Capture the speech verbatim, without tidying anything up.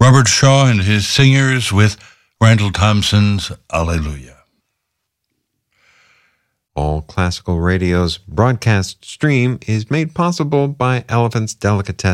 Robert Shaw and his singers with Randall Thompson's Alleluia. All Classical Radio's broadcast stream is made possible by Elephant's Delicatessen.